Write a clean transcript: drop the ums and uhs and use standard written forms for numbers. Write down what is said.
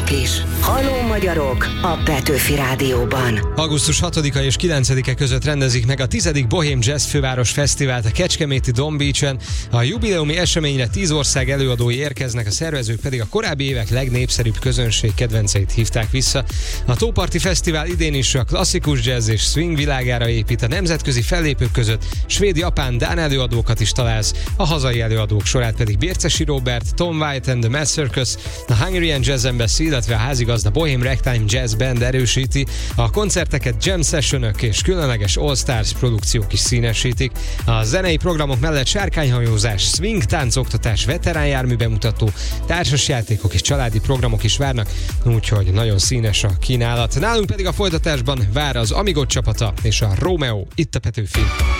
magyarok is. Halló magyarok a Petőfi Rádióban. Augusztus 6-a és 9-e között rendezik meg a 10. Bohém Jazz Főváros Fesztivált a kecskeméti Don Beach-en. A jubileumi eseményre 10 ország előadói érkeznek, a szervezők pedig a korábbi évek legnépszerűbb közönség kedvenceit hívták vissza. A Tóparti Fesztivál idén is a klasszikus jazz és swing világára épít, a nemzetközi fellépők között svéd, japán, dán előadókat is találsz, a hazai előadók sorát pedig Bércesi Róbert, Tom White and the Mad Circus, a Hungarian Jazz Embassy, illetve a házigazda Bohém Ragtime Jazz Band erősíti, a koncerteket jam sessionök és különleges All Stars produkciók is színesítik. A zenei programok mellett sárkányhajózás, swing táncoktatás, veteránjármű bemutató, társasjátékok és családi programok is várnak, úgyhogy nagyon színes a kínálat. Nálunk pedig a folytatásban vár az Amigot csapata és a Romeo itt a Petőfin.